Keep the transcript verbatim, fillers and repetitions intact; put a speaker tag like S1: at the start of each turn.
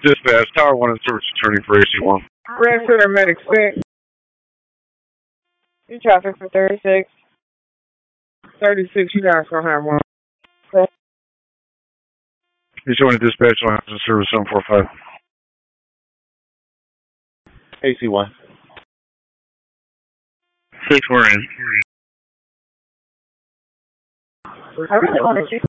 S1: Dispatch, Tower one and service attorney for A C one.
S2: Red Center Medic six. You traffic for thirty-six. thirty-six, you guys gonna have one.
S1: You join the dispatch line to service seven four five.
S3: A C one.
S1: Six, we're in.
S2: I really want to